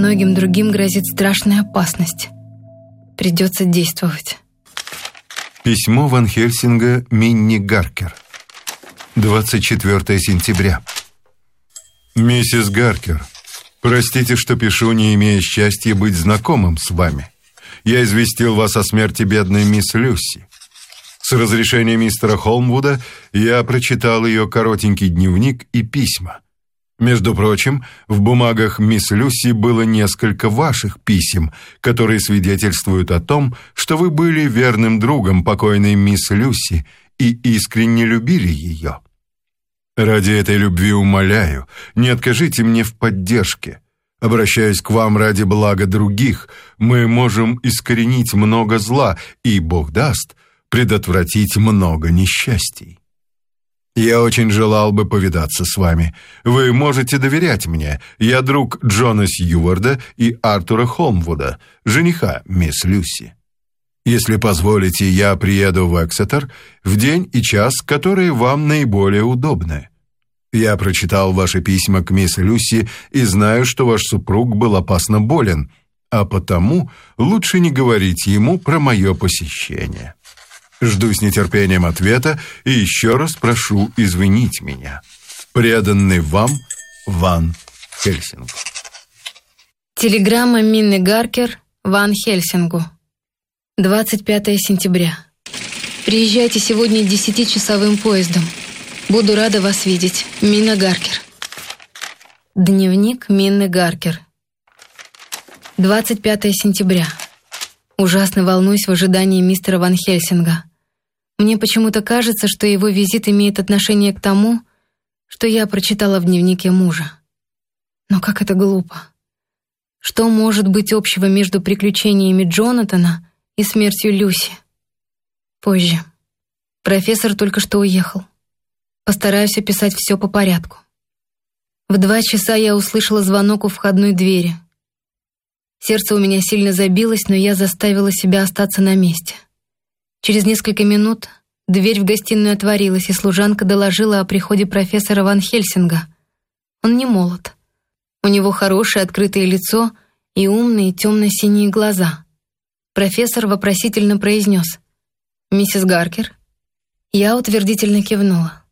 многим другим грозит страшная опасность. Придется действовать. Письмо Ван Хельсинга Минни Гаркер. 24 сентября. Миссис Гаркер, простите, что пишу, не имея счастья быть знакомым с вами. Я известил вас о смерти бедной мисс Люси. С разрешения мистера Холмвуда я прочитал ее коротенький дневник и письма. Между прочим, в бумагах мисс Люси было несколько ваших писем, которые свидетельствуют о том, что вы были верным другом покойной мисс Люси и искренне любили ее. Ради этой любви умоляю, не откажите мне в поддержке. Обращаясь к вам ради блага других, мы можем искоренить много зла и, Бог даст, предотвратить много несчастий. Я очень желал бы повидаться с вами. Вы можете доверять мне. Я друг Джона Сьюарда и Артура Холмвуда, жениха мисс Люси. Если позволите, я приеду в Эксетер в день и час, которые вам наиболее удобны. Я прочитал ваши письма к мисс Люси и знаю, что ваш супруг был опасно болен, а потому лучше не говорить ему про мое посещение. Жду с нетерпением ответа и еще раз прошу извинить меня. Преданный вам Ван Хельсинг. Телеграмма Минни Гаркер Ван Хельсингу. 25 сентября. Приезжайте сегодня 10-часовым поездом. Буду рада вас видеть. Минна Гаркер. Дневник Минны Гаркер. 25 сентября. Ужасно волнуюсь в ожидании мистера Ван Хельсинга. Мне почему-то кажется, что его визит имеет отношение к тому, что я прочитала в дневнике мужа. Но как это глупо. Что может быть общего между приключениями Джонатана и смертью Люси? Позже. Профессор только что уехал. Постараюсь описать все по порядку. В 2 часа я услышала звонок у входной двери. Сердце у меня сильно забилось, но я заставила себя остаться на месте. Через несколько минут дверь в гостиную отворилась, и служанка доложила о приходе профессора Ван Хельсинга. Он не молод. У него хорошее открытое лицо и умные темно-синие глаза. Профессор вопросительно произнес: «Миссис Гаркер?» Я утвердительно кивнула.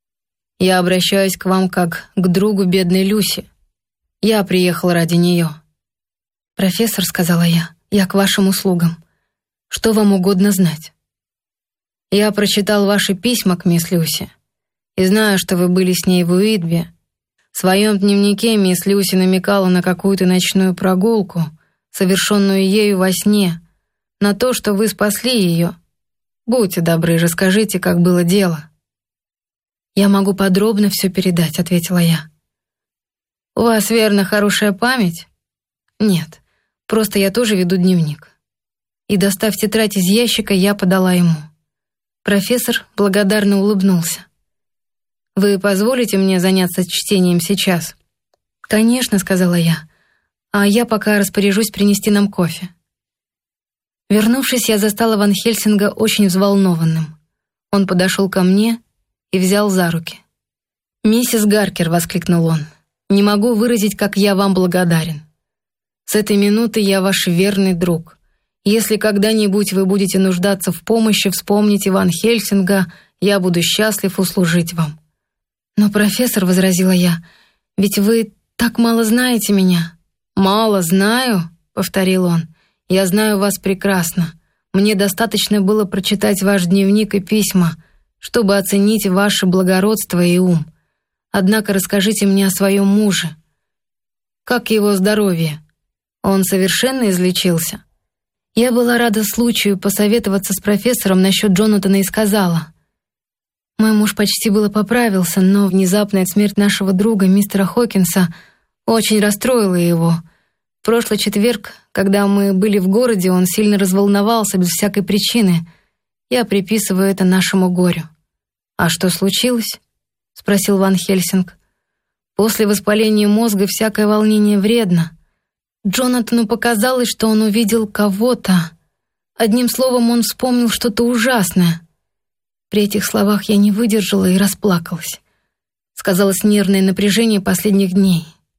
«Я обращаюсь к вам как к другу бедной Люси. Я приехал ради нее». «Профессор», — сказала я к вашим услугам. Что вам угодно знать?» «Я прочитал ваши письма к мисс Люси и знаю, что вы были с ней в Уитби. В своем дневнике мисс Люси намекала на какую-то ночную прогулку, совершенную ею во сне, на то, что вы спасли ее. Будьте добры, расскажите, как было дело». «Я могу подробно все передать», — ответила я. «У вас, верно, хорошая память?» «Нет, просто я тоже веду дневник». И, достав тетрадь из ящика, я подала ему. Профессор благодарно улыбнулся. «Вы позволите мне заняться чтением сейчас?» «Конечно», — сказала я. «А я пока распоряжусь принести нам кофе». Вернувшись, я застала Ван Хельсинга очень взволнованным. Он подошел ко мне и взял за руки. «Миссис Гаркер», — воскликнул он, — «не могу выразить, как я вам благодарен. С этой минуты я ваш верный друг. Если когда-нибудь вы будете нуждаться в помощи, вспомните Ван Хельсинга, я буду счастлив услужить вам». «Но, профессор», — возразила я, — «ведь вы так мало знаете меня». «Мало знаю», — повторил он, — «я знаю вас прекрасно. Мне достаточно было прочитать ваш дневник и письма, чтобы оценить ваше благородство и ум. Однако расскажите мне о своем муже. Как его здоровье? Он совершенно излечился?» Я была рада случаю посоветоваться с профессором насчет Джонатана и сказала: «Мой муж почти было поправился, но внезапная смерть нашего друга, мистера Хокинса, очень расстроила его. В прошлый четверг, когда мы были в городе, он сильно разволновался без всякой причины. Я приписываю это нашему горю». «А что случилось?» — спросил Ван Хельсинг. «После воспаления мозга всякое волнение вредно. Джонатану показалось, что он увидел кого-то. Одним словом, он вспомнил что-то ужасное». При этих словах я не выдержала и расплакалась. Сказалось нервное напряжение последних дней.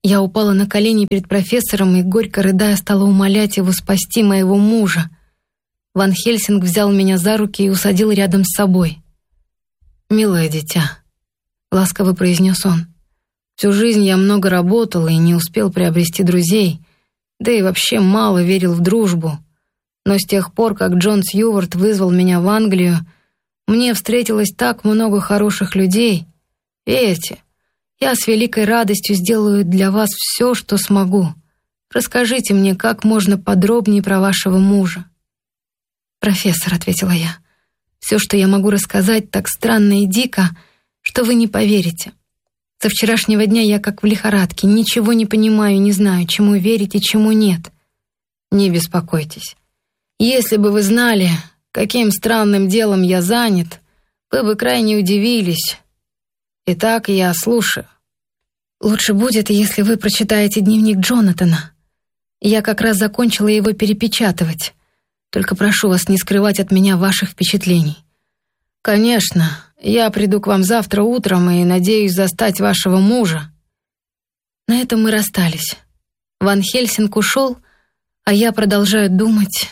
Я упала на колени перед профессором и, горько рыдая, стала умолять его спасти моего мужа. Ван Хельсинг взял меня за руки и усадил рядом с собой. «Милое дитя», — ласково произнес он, — «всю жизнь я много работал и не успел приобрести друзей, да и вообще мало верил в дружбу. Но с тех пор, как Джон Сьюарт вызвал меня в Англию, мне встретилось так много хороших людей. Верьте, я с великой радостью сделаю для вас все, что смогу. Расскажите мне как можно подробнее про вашего мужа». «Профессор», — ответила я, — «все, что я могу рассказать, так странно и дико, что вы не поверите. Со вчерашнего дня я как в лихорадке, ничего не понимаю, не знаю, чему верить и чему нет». «Не беспокойтесь. Если бы вы знали, каким странным делом я занят, вы бы крайне удивились. Итак, я слушаю». «Лучше будет, если вы прочитаете дневник Джонатана. Я как раз закончила его перепечатывать. Только прошу вас не скрывать от меня ваших впечатлений». «Конечно, я приду к вам завтра утром и надеюсь застать вашего мужа». На этом мы расстались. Ван Хельсинг ушел, а я продолжаю думать.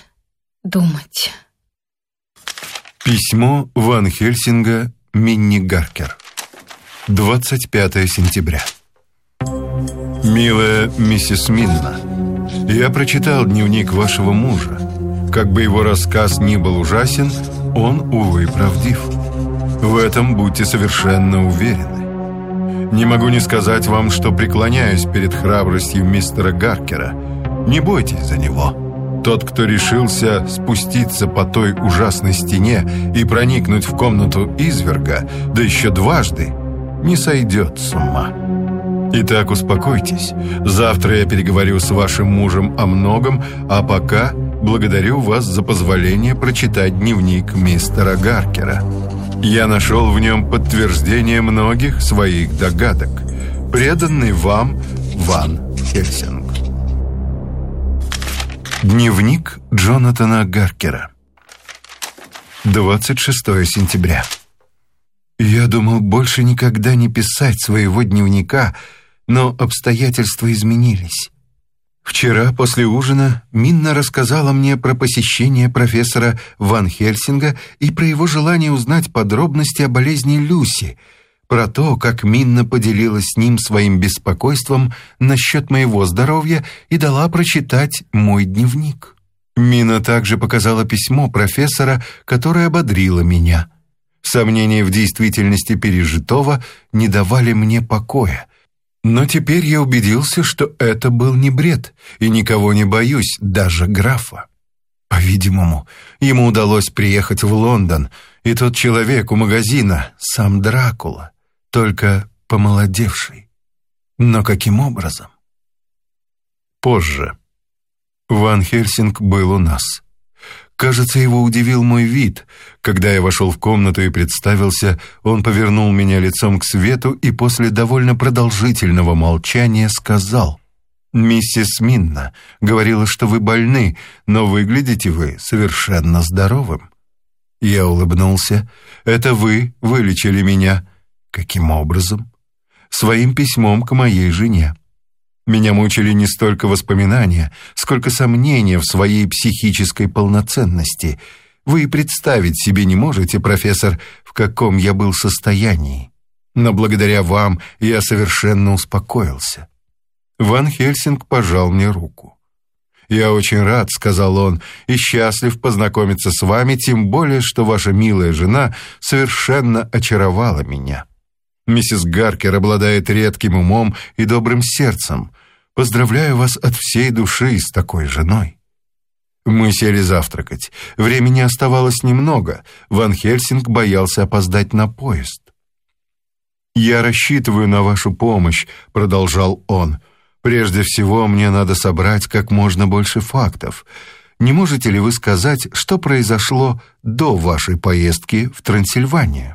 Письмо Ван Хельсинга Минни Гаркер. 25 сентября. «Милая миссис Минна, я прочитал дневник вашего мужа. Как бы его рассказ ни был ужасен, он, увы, правдив. В этом будьте совершенно уверены. Не могу не сказать вам, что преклоняюсь перед храбростью мистера Гаркера. Не бойтесь за него. Тот, кто решился спуститься по той ужасной стене и проникнуть в комнату изверга, да еще дважды, не сойдет с ума. Итак, успокойтесь. Завтра я переговорю с вашим мужем о многом, а пока благодарю вас за позволение прочитать дневник мистера Гаркера. Я нашел в нем подтверждение многих своих догадок. Преданный вам Ван Хельсинг». Дневник Джонатана Гаркера. 26 сентября. Я думал больше никогда не писать своего дневника, но обстоятельства изменились. Вчера после ужина Минна рассказала мне про посещение профессора Ван Хельсинга и про его желание узнать подробности о болезни Люси, про то, как Минна поделилась с ним своим беспокойством насчет моего здоровья и дала прочитать мой дневник. Минна также показала письмо профессора, которое ободрило меня. Сомнения в действительности пережитого не давали мне покоя. Но теперь я убедился, что это был не бред, и никого не боюсь, даже графа. По-видимому, ему удалось приехать в Лондон, и тот человек у магазина, сам Дракула, только помолодевший. Но каким образом? Позже. Ван Хельсинг был у нас. Кажется, его удивил мой вид. Когда я вошел в комнату и представился, он повернул меня лицом к свету и после довольно продолжительного молчания сказал: «Миссис Минна говорила, что вы больны, но выглядите вы совершенно здоровым». Я улыбнулся. «Это вы вылечили меня». «Каким образом?» «Своим письмом к моей жене. Меня мучили не столько воспоминания, сколько сомнения в своей психической полноценности. Вы и представить себе не можете, профессор, в каком я был состоянии. Но благодаря вам я совершенно успокоился». Ван Хельсинг пожал мне руку. «Я очень рад», — сказал он, — «и счастлив познакомиться с вами, тем более, что ваша милая жена совершенно очаровала меня. Миссис Гаркер обладает редким умом и добрым сердцем. Поздравляю вас от всей души с такой женой». Мы сели завтракать. Времени оставалось немного. Ван Хельсинг боялся опоздать на поезд. «Я рассчитываю на вашу помощь», — продолжал он. «Прежде всего, мне надо собрать как можно больше фактов. Не можете ли вы сказать, что произошло до вашей поездки в Трансильванию?»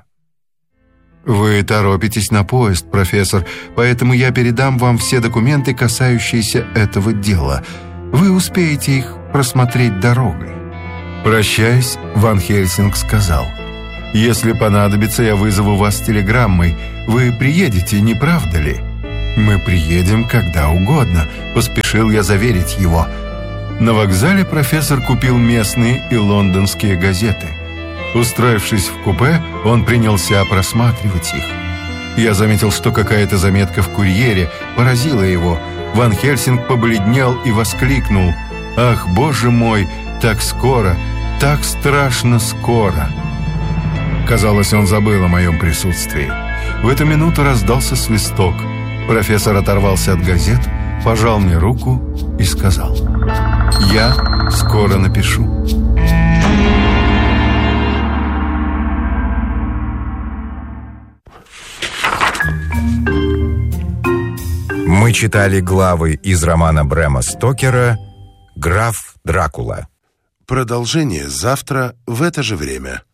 «Вы торопитесь на поезд, профессор, поэтому я передам вам все документы, касающиеся этого дела. Вы успеете их просмотреть дорогой». Прощаясь, Ван Хельсинг сказал: «Если понадобится, я вызову вас телеграммой. Вы приедете, не правда ли?» «Мы приедем когда угодно», — поспешил я заверить его. На вокзале профессор купил местные и лондонские газеты. Устроившись в купе, он принялся просматривать их. Я заметил, что какая-то заметка в «Курьере» поразила его. Ван Хельсинг побледнел и воскликнул: «Ах, боже мой, так скоро, так страшно скоро!» Казалось, он забыл о моем присутствии. В эту минуту раздался свисток. Профессор оторвался от газет, пожал мне руку и сказал: «Я скоро напишу». Мы читали главы из романа Брэма Стокера «Граф Дракула». Продолжение завтра в это же время.